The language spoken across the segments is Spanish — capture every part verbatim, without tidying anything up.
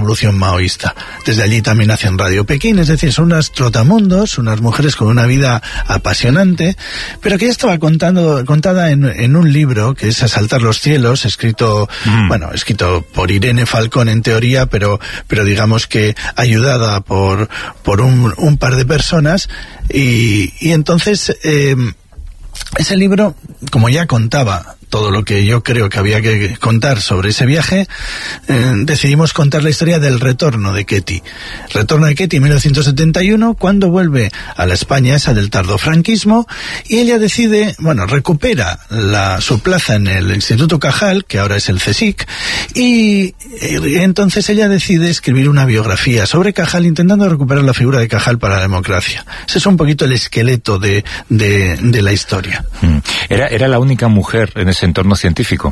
revolución maoísta. Desde allí también hacen Radio Pekín, es decir, son unas trotamundos, unas mujeres con una vida apasionante, pero que ya estaba contando, contada en, en un libro que es Asaltar los cielos, escrito, mm. bueno, escrito por Irene Falcón en teoría, pero, pero digamos que ayudada por, por un, un par de personas, y, y entonces, eh, ese libro, como ya contaba todo lo que yo creo que había que contar sobre ese viaje, eh, decidimos contar la historia del retorno de Ketty. Retorno de Ketty en mil novecientos setenta y uno, cuando vuelve a la España esa del tardofranquismo, y ella decide, bueno, recupera la, su plaza en el Instituto Cajal, que ahora es el CSIC, y, y entonces ella decide escribir una biografía sobre Cajal, intentando recuperar la figura de Cajal para la democracia. Ese es un poquito el esqueleto de, de, de la historia. Era, era la única mujer en ese entorno científico.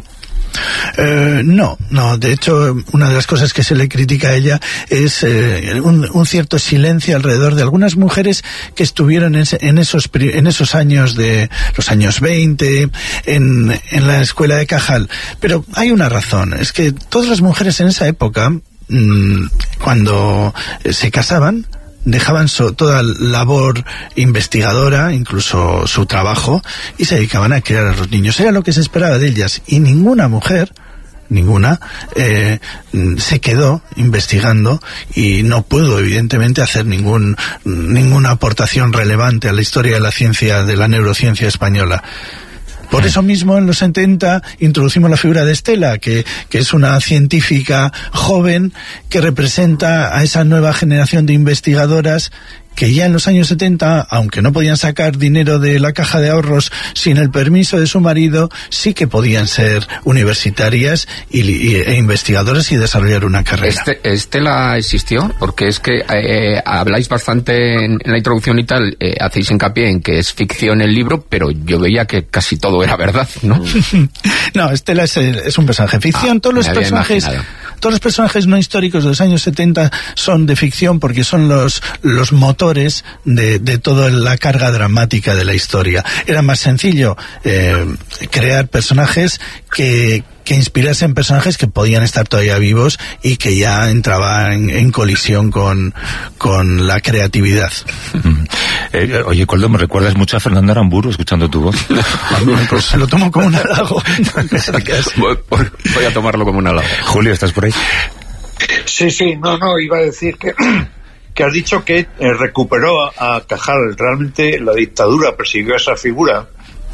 Eh, no, no, de hecho una de las cosas que se le critica a ella es eh, un, un cierto silencio alrededor de algunas mujeres que estuvieron en, en esos en esos años de los años veinte en, en la escuela de Cajal, pero hay una razón, es que todas las mujeres en esa época, mmm, cuando se casaban, dejaban so, toda labor investigadora, incluso su trabajo, y se dedicaban a criar a los niños. Era lo que se esperaba de ellas, y ninguna mujer, ninguna, eh, se quedó investigando y no pudo, evidentemente, hacer ningún ninguna aportación relevante a la historia de la ciencia, de la neurociencia española. Por eso mismo, en los setenta, introducimos la figura de Estela, que, que es una científica joven que representa a esa nueva generación de investigadoras que ya en los años setenta, aunque no podían sacar dinero de la caja de ahorros sin el permiso de su marido, sí que podían ser universitarias y, y, e investigadoras y desarrollar una carrera. Este, ¿Estela existió? Porque es que eh, habláis bastante en, en la introducción y tal, eh, hacéis hincapié en que es ficción el libro, pero yo veía que casi todo era verdad, ¿no? No, Estela es, es un personaje ficción. Ah, todos los personajes... Imaginado. Todos los personajes no históricos de los años setenta son de ficción porque son los, los motores de, de toda la carga dramática de la historia. Era más sencillo eh, crear personajes que, que inspirarse en personajes que podían estar todavía vivos y que ya entraban en, en colisión con, con la creatividad. Eh, oye, Coldo, me recuerdas mucho a Fernando Aramburu escuchando tu voz. Pues lo tomo como un halago. voy, voy a tomarlo como un halago. Julio, ¿estás por ahí? Sí, sí, no, no, iba a decir que, que has dicho que eh, recuperó a, a Cajal. Realmente la dictadura persiguió a esa figura.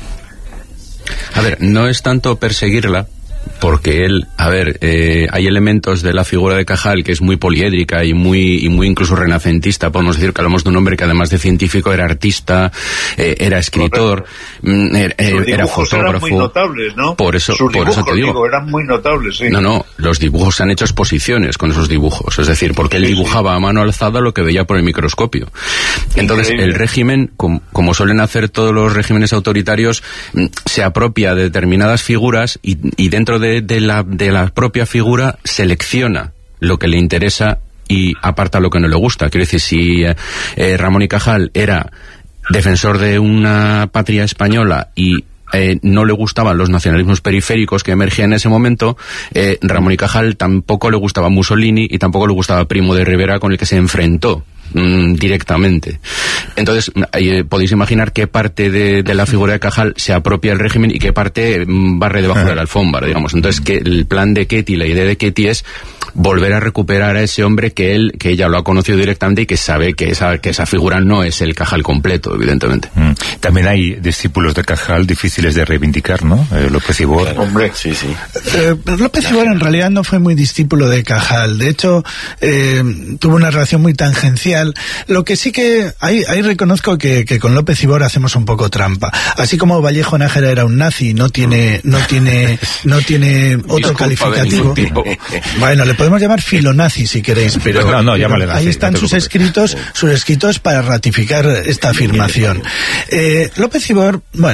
A ver, no es tanto perseguirla, porque él, a ver, eh, hay elementos de la figura de Cajal que es muy poliédrica y muy y muy incluso renacentista. Podemos decir que hablamos de un hombre que además de científico era artista, eh, era escritor, eh, eh, era fotógrafo. Eran muy notables, ¿no? Por eso, Sus por dibujos, eso te digo. digo, eran muy notables, sí. No, no, los dibujos se han hecho exposiciones con esos dibujos, es decir, porque él sí, dibujaba sí. a mano alzada lo que veía por el microscopio. Entonces, Increíble. El régimen, com, como suelen hacer todos los regímenes autoritarios, se apropia de determinadas figuras y, y dentro de, de la de la propia figura selecciona lo que le interesa y aparta lo que no le gusta. Quiero decir, si eh, Ramón y Cajal era defensor de una patria española y Eh, no le gustaban los nacionalismos periféricos que emergían en ese momento, eh, Ramón y Cajal tampoco le gustaba Mussolini y tampoco le gustaba Primo de Rivera, con el que se enfrentó mmm, directamente. Entonces, eh, podéis imaginar qué parte de, de la figura de Cajal se apropia el régimen y qué parte mmm, barre debajo de la alfombra, digamos. Entonces, que el plan de Ketty, la idea de Ketty es volver a recuperar a ese hombre que él, que ella lo ha conocido directamente y que sabe que esa, que esa figura no es el Cajal completo, evidentemente. Mm. También hay discípulos de Cajal difíciles de reivindicar, ¿no? Eh, López Ibor. Hombre, sí, sí. Eh, López Ibor en realidad no fue muy discípulo de Cajal. De hecho, eh, tuvo una relación muy tangencial. Lo que sí que ahí, ahí reconozco que, que con López Ibor hacemos un poco trampa. Así como Vallejo Nájera era un nazi, no tiene, no tiene, no tiene otro Disculpa calificativo. Bueno, le podemos llamar filonazi si queréis, pero no, no, llámale nazi, ahí están no sus escritos, sus escritos para ratificar esta afirmación. Eh, López Ibor, bueno,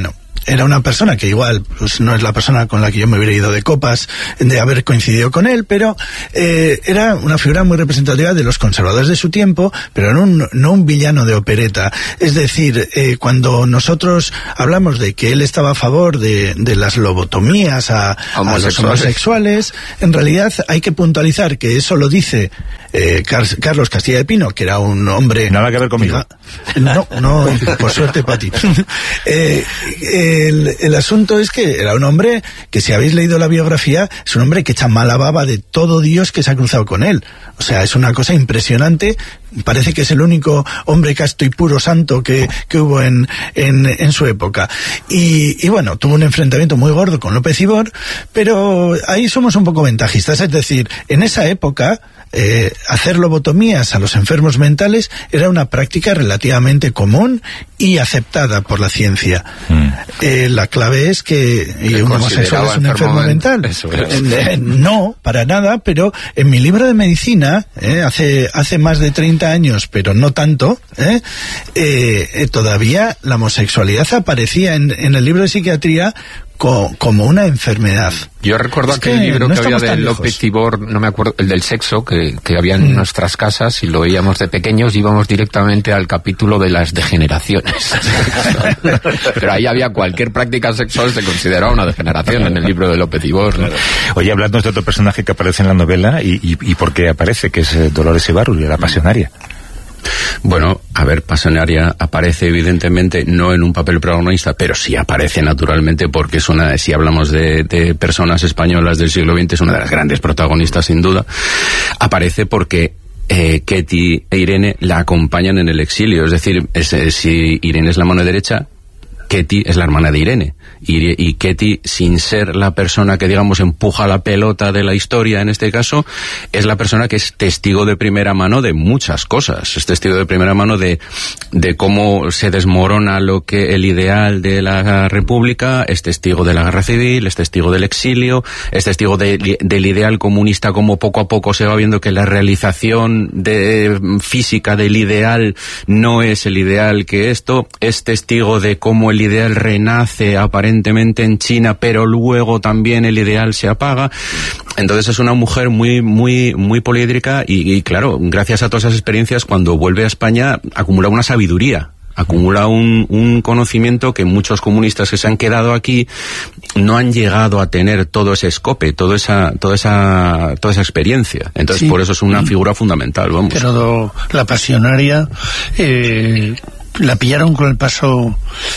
era una persona que igual pues no es la persona con la que yo me hubiera ido de copas de haber coincidido con él, pero eh, era una figura muy representativa de los conservadores de su tiempo, pero no un, no un villano de opereta. Es decir, eh, cuando nosotros hablamos de que él estaba a favor de, de las lobotomías a, a los homosexuales, en realidad hay que puntualizar que eso lo dice eh, Car Carlos Castilla de Pino, que era un hombre... Nada que ver conmigo. No, no, por suerte para ti. Eh, el, el asunto es que era un hombre que, si habéis leído la biografía, es un hombre que echa mala baba de todo Dios que se ha cruzado con él. O sea, es una cosa impresionante. Parece que es el único hombre casto y puro santo que, que hubo en, en, en su época. Y, y bueno, tuvo un enfrentamiento muy gordo con López Ibor, pero ahí somos un poco ventajistas. Es decir, en esa época, eh, hacer lobotomías a los enfermos mentales era una práctica relativamente común y aceptada por la ciencia. Mm. Eh, la clave es que y un homosexual es un enfermo mental. Eso es. Eh, no, para nada, pero en mi libro de medicina, eh, hace, hace más de treinta años, pero no tanto, eh, eh, eh, todavía la homosexualidad aparecía en, en el libro de psiquiatría co como una enfermedad. Yo recuerdo es aquel que libro no que había de López Ibor, no me acuerdo, el del sexo, que, que había en mm. nuestras casas, y lo veíamos de pequeños, íbamos directamente al capítulo de las degeneraciones. Pero ahí había cualquier práctica sexual, se consideraba una degeneración en el libro de López Ibor, ¿no? Oye, hablando de otro personaje que aparece en la novela, y, y, y por qué aparece, que es Dolores Ibárruri, la pasionaria. Bueno, a ver, Pasionaria aparece evidentemente no en un papel protagonista, pero sí aparece naturalmente porque es una, si hablamos de, de personas españolas del siglo veinte, es una de las grandes protagonistas sin duda. Aparece porque eh, Ketty e Irene la acompañan en el exilio, es decir, es, es, si Irene es la mano derecha, Ketty es la hermana de Irene. Y, y Ketty, sin ser la persona que, digamos, empuja la pelota de la historia en este caso, es la persona que es testigo de primera mano de muchas cosas. Es testigo de primera mano de, de cómo se desmorona lo que el ideal de la República, es testigo de la guerra civil, es testigo del exilio, es testigo de, del ideal comunista, como poco a poco se va viendo que la realización de, física del ideal no es el ideal que esto, es testigo de cómo el ideal renace aparentemente en China, pero luego también el ideal se apaga. Entonces es una mujer muy muy muy poliédrica y, y claro, gracias a todas esas experiencias, cuando vuelve a España acumula una sabiduría, acumula un, un conocimiento que muchos comunistas que se han quedado aquí no han llegado a tener todo ese escope, toda esa toda esa toda esa experiencia. Entonces sí, por eso es una figura fundamental, vamos. Pero la pasionaria eh, la pillaron con el paso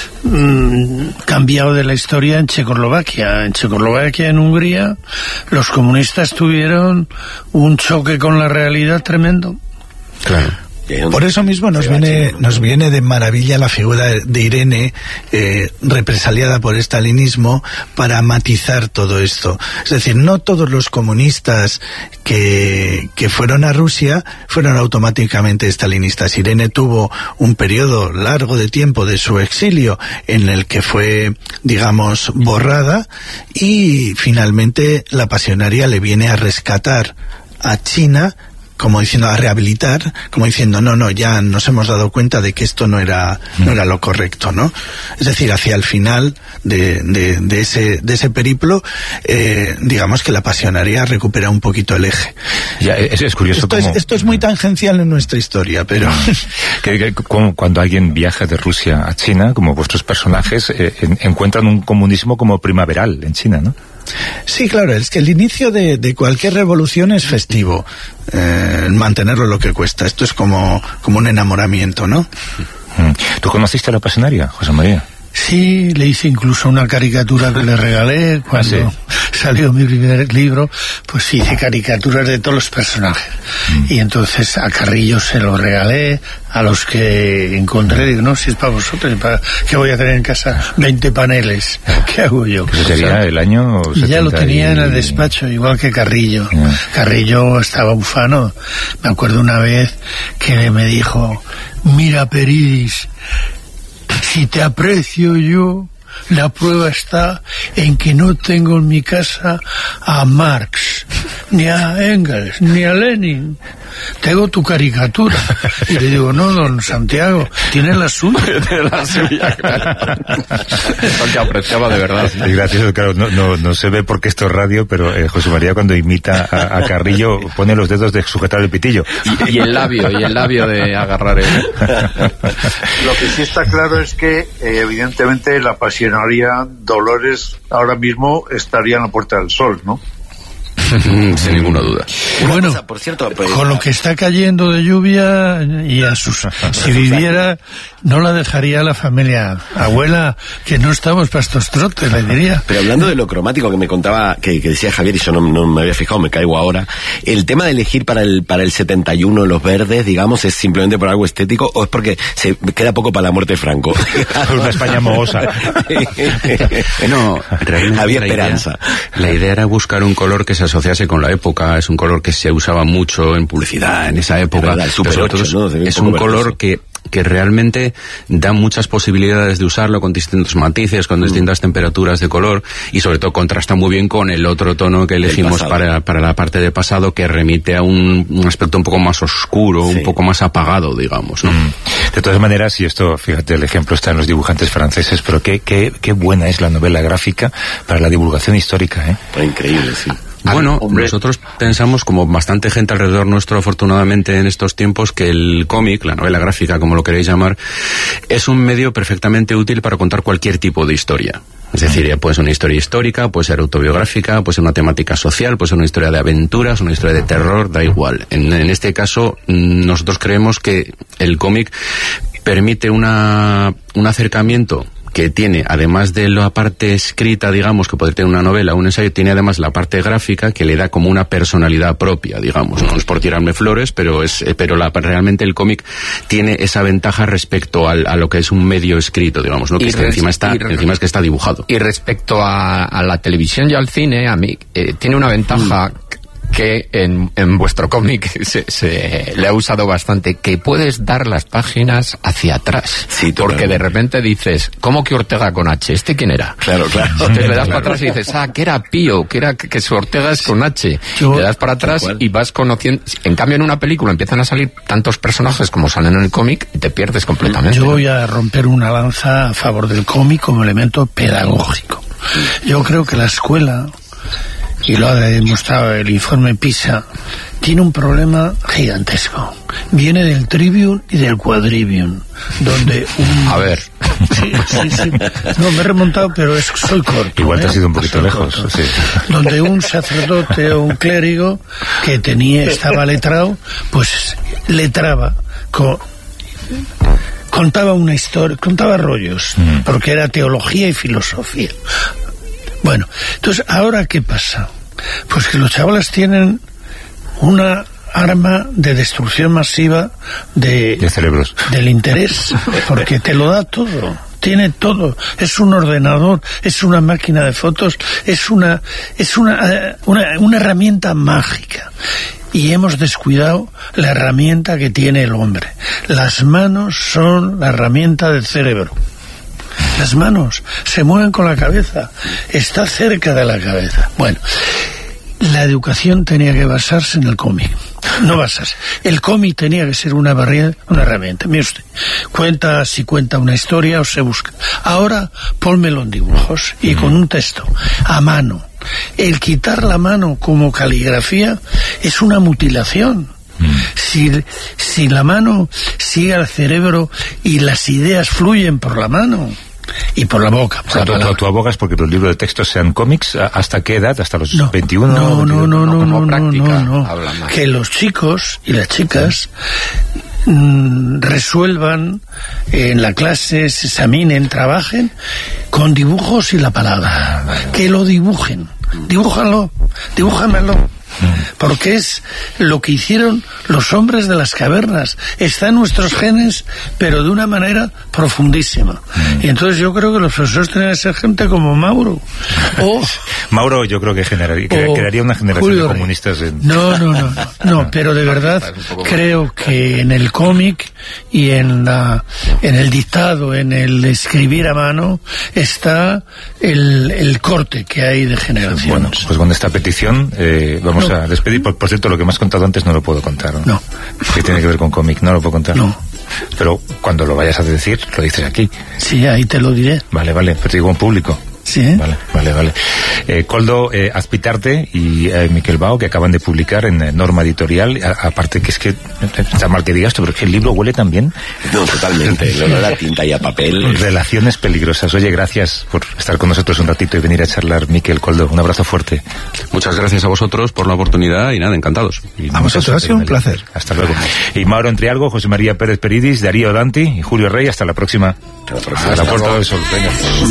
mmm, cambiado de la historia en Checoslovaquia. En Checoslovaquia, en Hungría, los comunistas tuvieron un choque con la realidad tremendo. Claro. Por eso mismo nos viene nos viene de maravilla la figura de Irene, eh, represaliada por el stalinismo, para matizar todo esto. Es decir, no todos los comunistas que, que fueron a Rusia fueron automáticamente stalinistas. Irene tuvo un periodo largo de tiempo de su exilio en el que fue, digamos, borrada, y finalmente la pasionaria le viene a rescatar a China, como diciendo, a rehabilitar, como diciendo, no, no, ya nos hemos dado cuenta de que esto no era no era lo correcto, ¿no? Es decir, hacia el final de, de, de ese de ese periplo, eh, digamos que la pasionaria recupera un poquito el eje. Ya, es, es curioso esto, cómo... es, esto es muy tangencial en nuestra historia, pero... que, que, cuando alguien viaja de Rusia a China, como vuestros personajes, eh, en, encuentran un comunismo como primaveral en China, ¿no? Sí, claro, es que el inicio de, de cualquier revolución es festivo, eh, mantenerlo lo que cuesta. Esto es como, como un enamoramiento, ¿no? ¿Tú conociste a la pasionaria, José María? Sí, le hice incluso una caricatura que le regalé cuando ¿Ah, sí? salió mi primer libro. Pues hice caricaturas de todos los personajes. Mm. Y entonces a Carrillo se lo regalé, a los que encontré, digo, no, si es para vosotros, para, ¿qué voy a tener en casa? veinte paneles, ¿qué hago yo? ¿Eso sería el año setenta? Ya lo tenía y... en el despacho, igual que Carrillo. Yeah. Carrillo estaba ufano. Me acuerdo una vez que me dijo, mira, Peridis, si te aprecio yo, la prueba está en que no tengo en mi casa a Marx, ni a Engels, ni a Lenin. tengo tu caricatura. Y le digo, no, don Santiago, tiene la suya. Tiene la suya, claro. Eso que apreciaba de verdad. Sí. Y gracioso, claro, no, no, no se ve porque esto es radio, pero eh, José María cuando imita a, a Carrillo pone los dedos de sujetar el pitillo. Y, y el labio, y el labio de agarrar el... Lo que sí está claro es que, eh, evidentemente, la pasionaria Dolores ahora mismo estaría en la Puerta del Sol, ¿no? Sin ninguna duda. Bueno, cosa, por cierto, pues, con lo que está cayendo de lluvia y a sus, si viviera, no la dejaría la familia. Abuela, que no estamos para estos trotes, le diría. Pero hablando de lo cromático que me contaba, que, que decía Javier, y yo no, no me había fijado, me caigo ahora, el tema de elegir para el para el setenta y uno los verdes, digamos, ¿es simplemente por algo estético o es porque se queda poco para la muerte de Franco? Por una España mohosa. No, realmente había la esperanza. Idea, la idea era buscar un color que se asociase con la época. Es un color que se usaba mucho en publicidad en esa época. Verdad, el Super Pero ocho, ¿no? Es un, un color que que realmente da muchas posibilidades de usarlo con distintos matices, con distintas mm. temperaturas de color, y sobre todo contrasta muy bien con el otro tono que elegimos para, para la parte de pasado, que remite a un, un aspecto un poco más oscuro, sí. un poco más apagado, digamos, ¿no? Mm. De todas maneras, y esto, fíjate, el ejemplo está en los dibujantes franceses, pero qué, qué, qué buena es la novela gráfica para la divulgación histórica, ¿eh? Increíble, sí. Bueno, Hombre. nosotros pensamos, como bastante gente alrededor nuestro, afortunadamente en estos tiempos, que el cómic, la novela gráfica, como lo queréis llamar, es un medio perfectamente útil para contar cualquier tipo de historia. Es decir, ya puede ser una historia histórica, puede ser autobiográfica, puede ser una temática social, puede ser una historia de aventuras, una historia de terror, da igual. En, en este caso, nosotros creemos que el cómic permite una, un acercamiento que tiene, además de la parte escrita, digamos, que podría tener una novela o un ensayo, tiene además la parte gráfica que le da como una personalidad propia, digamos. No es por tirarme flores, pero es pero la, realmente el cómic tiene esa ventaja respecto al, a lo que es un medio escrito, digamos, ¿no? Que es que encima está, que encima es que está dibujado. Y respecto a, a la televisión y al cine, a mí, eh, tiene una ventaja... Mm. que en, en vuestro cómic se, se le ha usado bastante, que puedes dar las páginas hacia atrás. Sí, porque de repente dices, ¿cómo que Ortega con H? ¿Este quién era? Claro, claro. Entonces le das para atrás y dices, ah, que era Pío, que era que su Ortega es con H. Yo, le das para atrás y vas conociendo. En cambio, en una película empiezan a salir tantos personajes como salen en el cómic y te pierdes completamente. Yo voy a romper una lanza a favor del cómic como elemento pedagógico. Yo creo que la escuela, y lo ha demostrado el informe PISA, tiene un problema gigantesco. Viene del Trivium y del Quadrivium, donde un... A ver. Sí, sí, sí. No, me he remontado, pero es, soy corto. Igual te ¿eh? has ido un poquito soy lejos. Sí. Donde un sacerdote o un clérigo que tenía, estaba letrado, pues letraba con... contaba una historia, contaba rollos, mm. porque era teología y filosofía. Bueno, entonces, ¿ahora qué pasa? Pues que los chavales tienen una arma de destrucción masiva de, de cerebros. Del interés, porque te lo da todo, tiene todo, es un ordenador, es una máquina de fotos, es una, es una, una, una herramienta mágica. Y hemos descuidado la herramienta que tiene el hombre. Las manos son la herramienta del cerebro. Las manos se mueven con la cabeza, está cerca de la cabeza. Bueno, la educación tenía que basarse en el cómic, no basarse. El cómic tenía que ser una barrera, una herramienta. Mire usted, cuenta, si cuenta una historia o se busca. Ahora, pónmelo en dibujos y con un texto, a mano. El quitar la mano como caligrafía es una mutilación. Si, si la mano sigue al cerebro y las ideas fluyen por la mano y por la boca. Por o sea, la tú, tú abogas porque los libros de texto sean cómics. ¿Hasta qué edad? ¿Hasta los no, veintiuno? No, no, no, no, no, no, práctica, no, no. Que los chicos y las chicas mm, resuelvan en la clase, se examinen, trabajen con dibujos y la palabra. Que lo dibujen. Dibújalo, dibújamelo. Porque es lo que hicieron los hombres de las cavernas. Está en nuestros genes, pero de una manera profundísima. Y entonces yo creo que los profesores tienen que ser gente como Mauro. O, Mauro yo creo que generaría, o crearía una generación Julio de comunistas. En... No, no, no, no, no, pero de verdad creo que en el cómic y en la en el dictado, en el escribir a mano, está el, el corte que hay de generaciones. Bueno, pues con esta petición eh, vamos no. a despedir. Por, por cierto, lo que me has contado antes no lo puedo contar, ¿no? No. ¿Qué tiene que ver con cómic? No lo puedo contar. No. Pero cuando lo vayas a decir, lo dices aquí. Sí, ahí te lo diré. Vale, vale, pero digo en público. Sí, ¿eh? Vale, vale, vale. Eh, Koldo eh, Azpitarte y eh, Miquel Bao, que acaban de publicar en eh, Norma Editorial, a, aparte que es que, está mal que digas esto, pero es que el libro huele tan bien. No, totalmente, el olor a tinta y a papel. Relaciones peligrosas. Oye, gracias por estar con nosotros un ratito y venir a charlar, Miquel, Koldo. Un abrazo fuerte. Muchas gracias a vosotros por la oportunidad y nada, encantados. Y a vosotros ha sido un placer. Hasta luego. Y Mauro Entrialgo, José María Pérez Peridis, Darío Danti y Julio Rey, hasta la próxima. Hasta la próxima. A la Puerta del Sol. Venga.